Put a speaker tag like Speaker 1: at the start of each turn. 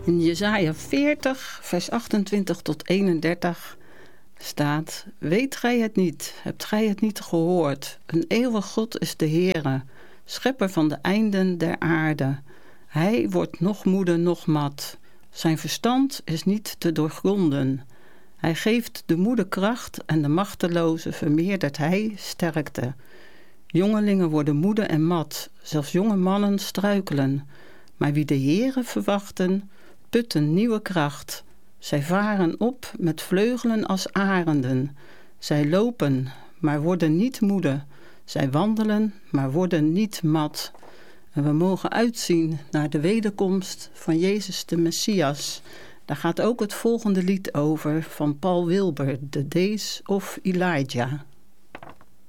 Speaker 1: In Jesaja 40, vers 28 tot 31 staat: Weet gij het niet? Hebt gij het niet gehoord? Een eeuwig God is de Heere, schepper van de einden der aarde. Hij wordt noch moede noch mat. Zijn verstand is niet te doorgronden. Hij geeft de moede kracht en de machteloze vermeerdert hij sterkte. Jongelingen worden moede en mat, zelfs jonge mannen struikelen. Maar wie de Heere verwachten, putten nieuwe kracht. Zij varen op met vleugelen als arenden. Zij lopen, maar worden niet moede. Zij wandelen, maar worden niet mat. En we mogen uitzien naar de wederkomst van Jezus de Messias. Daar gaat ook het volgende lied over van Paul Wilber, The Days of Elijah.